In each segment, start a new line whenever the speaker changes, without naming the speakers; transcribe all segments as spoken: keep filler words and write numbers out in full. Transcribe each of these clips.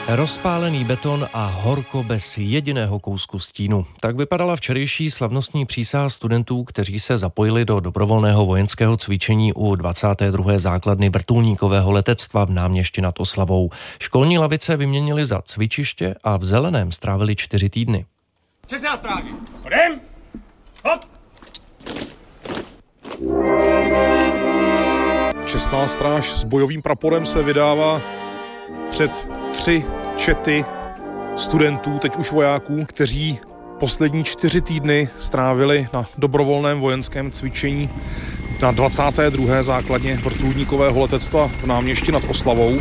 Rozpálený beton a horko bez jediného kousku stínu. Tak vypadala včerejší slavnostní přísaha studentů, kteří se zapojili do dobrovolného vojenského cvičení u dvacáté druhé základny vrtulníkového letectva v Náměšti nad Oslavou. Školní lavice vyměnili za cvičiště a v Zeleném strávili čtyři týdny.
Čestná stráži! Hodem! Hop!
Čestná stráž s bojovým praporem se vydává před tři čety studentů, teď už vojáků, kteří poslední čtyři týdny strávili na dobrovolném vojenském cvičení na dvacáté druhé základně vrtulníkového letectva v Náměšti nad Oslavou.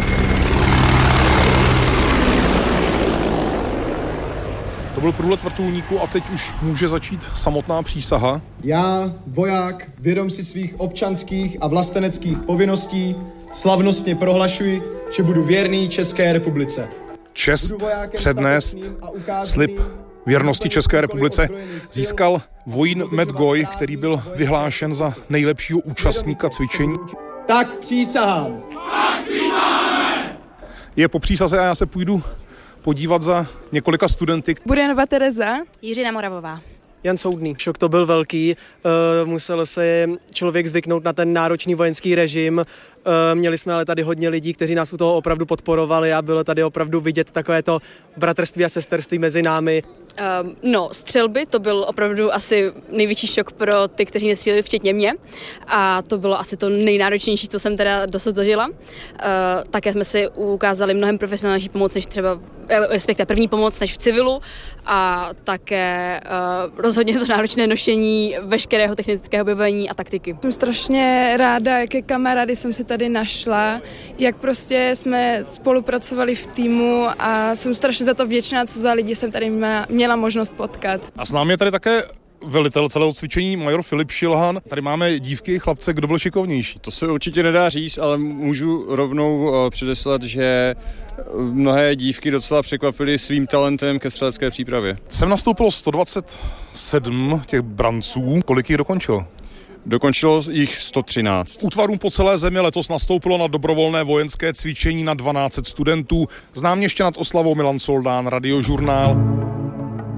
To byl průlet vrtulníku a teď už může začít samotná přísaha.
Já, voják, vědom si svých občanských a vlasteneckých povinností, slavnostně prohlašuji, že budu věrný České republice.
Čest přednést slib věrnosti České republice získal vojín Matt Goy, který byl vyhlášen za nejlepšího účastníka cvičení.
Tak přísahám.
Tak přísaháme!
Je po přísaze a já se půjdu podívat za několika studenty.
Burenova Tereza.
Jiřina Moravová.
Jan Soudný. Šok to byl velký, uh, musel se člověk zvyknout na ten náročný vojenský režim. Uh, měli jsme ale tady hodně lidí, kteří nás u toho opravdu podporovali a bylo tady opravdu vidět takové to bratrství a sesterství mezi námi.
Uh, no, střelby, to byl opravdu asi největší šok pro ty, kteří nestříleli, včetně mě. A to bylo asi to nejnáročnější, co jsem teda dosud zažila. Uh, také jsme si ukázali mnohem profesionálnější pomoc, než třeba, respektive první pomoc, než v civilu. A také uh, rozhodně to náročné nošení veškerého technického vybavení a taktiky.
Jsem strašně ráda, jaké kamarády jsem si tady našla, jak prostě jsme spolupracovali v týmu a jsem strašně za to vděčná, co za lidi jsem tady měla možnost potkat.
A s námi je tady také velitel celého cvičení, major Filip Šilhan. Tady máme dívky, chlapce, kdo byl šikovnější?
To se určitě nedá říct, ale můžu rovnou předeslat, že mnohé dívky docela překvapily svým talentem ke střelecké přípravě.
Sem nastoupilo sto dvacet sedm těch branců. Kolik jich dokončilo?
Dokončilo jich sto třináct.
Útvarům po celé zemi letos nastoupilo na dobrovolné vojenské cvičení na dvanáct set studentů. Z Náměště nad Oslavou Milan Soldán, Radiožurnál.